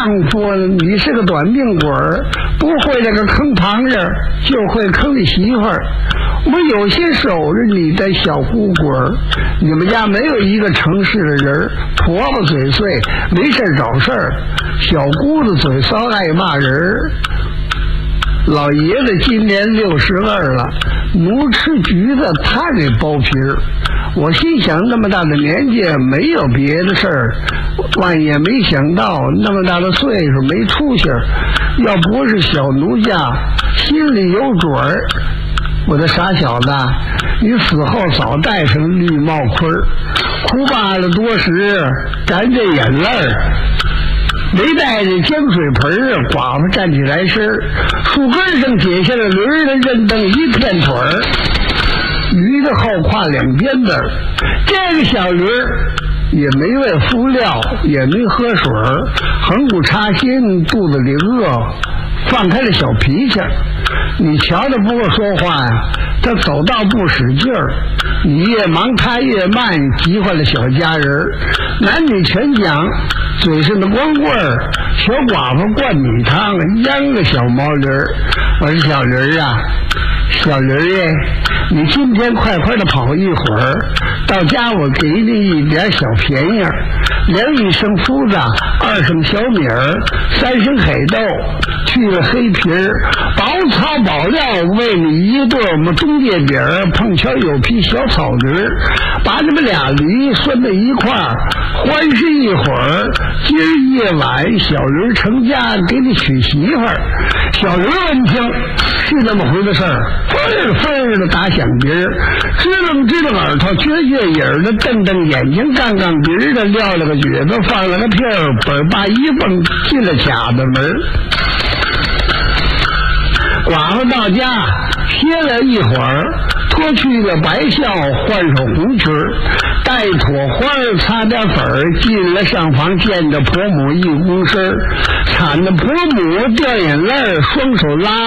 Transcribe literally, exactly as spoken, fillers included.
丈夫你是个短命鬼儿，不会这个坑旁人，就会坑你媳妇儿。我有些守着你的小姑鬼儿，你们家没有一个诚实的人，婆婆嘴碎，没事找事儿，小姑子嘴骚，爱骂人。老爷子今年六十二了，奴吃橘子，他得剥皮儿。我心想，那么大的年纪没有别的事儿，万也没想到那么大的岁数没出息。要不是小奴家心里有准儿，我的傻小子，你死后早戴上绿帽盔，哭罢了多时，赶着眼泪儿。没带着江水盆儿，寡妇站起来身，树根上解下了驴儿的认蹬一片腿儿，驴的后胯两边的。这个小驴儿也没喂饲料，也没喝水儿，横骨插心，肚子里饿，放开了小脾气。你瞧他不会说话呀，他走道不使劲儿，你越忙他越慢，急坏了小家人。男女全讲，嘴上的光棍儿，小寡妇灌米汤，秧个小毛驴儿。我说小驴儿啊，小驴儿耶，你今天快快的跑一会儿，到家我给你一点小便宜，连一升麸子，二升小米儿，三升黑豆，去了黑皮儿，薄草薄料喂你一顿我们中介饼儿，碰巧有匹小草驴，把你们俩驴拴在一块儿，欢实一会儿。今儿夜晚小驴成家，给你娶媳妇儿。小驴闻听是那么回的事儿，分儿分儿的打响鼻儿，支棱支棱耳朵，撅撅眼儿的，瞪瞪眼睛，杠杠鼻儿的，撂了个蹶子，放了个屁儿，本把一蹦进了卡子门。寡妇到家歇了一会儿，脱去了白孝，换上红裙儿，带妥花儿，擦点粉儿，进了上房，见着婆母一躬身，惨的婆母掉眼泪，双手拉